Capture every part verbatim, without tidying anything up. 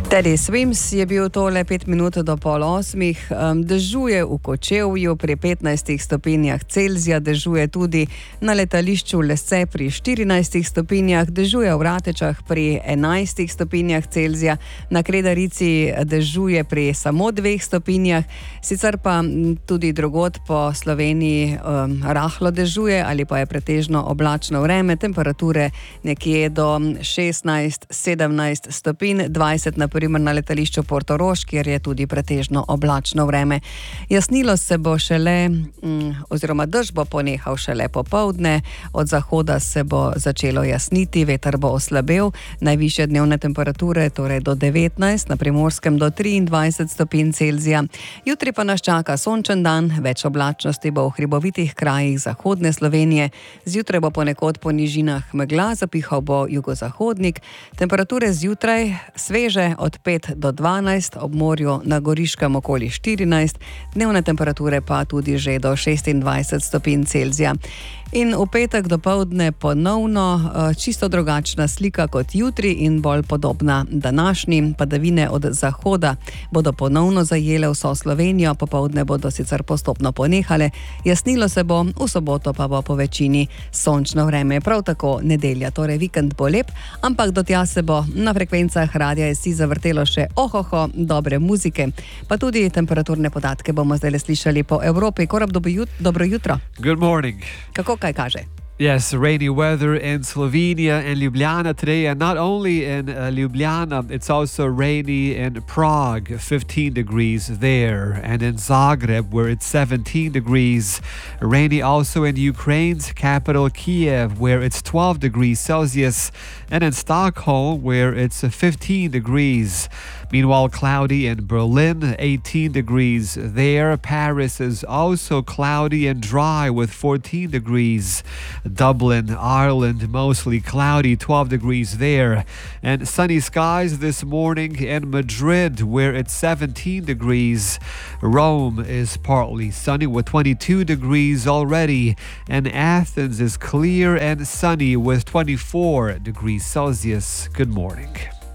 Teddy Swims je bil tole pet minut do pol osmih. Um, dežuje v Kočevju pri petnajstih stopinjah Celzija, dežuje tudi na letališču Lesce pri štirinajstih stopinjah, dežuje v Ratečah pri enajstih stopinjah Celzija, na Kredarici dežuje pri samo dveh stopinjah, sicer pa tudi drugod po Sloveniji um, rahlo dežuje ali pa je pretežno oblačno vreme, temperature nekje do šestnajst sedemnajst stopinj, dvajset na primer na letališču Portorož, kjer je tudi pretežno oblačno vreme. Jasnilo se bo šele, mm, oziroma dež bo ponehal šele popoldne, od zahoda se bo začelo jasniti, veter bo oslabel, najvišje dnevne temperature torej do devetnajst, na Primorskem do triindvajset stopinj Celzija. Jutri pa nas čaka sončen dan, več oblačnosti bo v hribovitih krajih zahodne Slovenije, zjutraj bo ponekod po nižinah megla, zapihal bo jugozahodnik, temperature zjutraj sveže od pet do dvanajst, ob morju na Goriškem okoli štirinajst, dnevne temperature pa tudi že do šestindvajset stopinj Celzija. In v petek dopoldne ponovno čisto drugačna slika kot jutri in bolj podobna današnji. Padavine od zahoda bodo ponovno zajele vso Slovenijo, popoldne bodo sicer postopno ponehale, jasnilo se bo, v soboto pa bo po večini sončno vreme. Prav tako nedelja, torej vikend bo lep, ampak do tja se bo na frekvencah Radia S I zavrtelo še ohoho dobre muzike, pa tudi temperaturne podatke bomo zdaj slišali po Evropi. Korab, dobro jutro. Good morning. Kako kaj kaže? Yes, rainy weather in Slovenia and Ljubljana today, and not only in uh, Ljubljana, it's also rainy in Prague, fifteen degrees there, and in Zagreb, where it's seventeen degrees. Rainy also in Ukraine's capital, Kiev, where it's twelve degrees Celsius, and in Stockholm, where it's fifteen degrees. Meanwhile, cloudy in Berlin, eighteen degrees there. Paris is also cloudy and dry with fourteen degrees. Dublin, Ireland, mostly cloudy, twelve degrees there. And sunny skies this morning in Madrid, where it's seventeen degrees. Rome is partly sunny with twenty-two degrees already. And Athens is clear and sunny with twenty-four degrees Celsius. Good morning.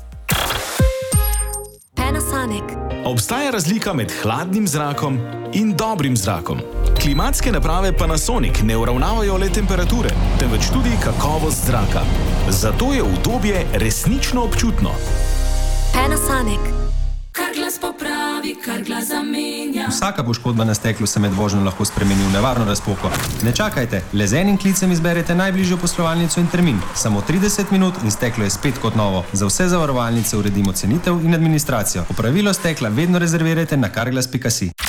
Panasonic. Obstaja razlika med hladnim zrakom in dobrim zrakom. Klimatske naprave Panasonic ne uravnavajo le temperature, temveč tudi kakovost zraka. Zato je udobje resnično občutno. Panasonic. Kar glas popravi, kar glas zamenja. Vsaka poškodba na steklu se med vožnjo lahko spremeni v nevarno razpoko. Ne čakajte, le z enim klicem izberete najbližjo poslovalnico in termin. Samo trideset minut in steklo je spet kot novo. Za vse zavarovalnice uredimo cenitev in administracijo. Opravilo stekla vedno rezervirajte na carglass pika si.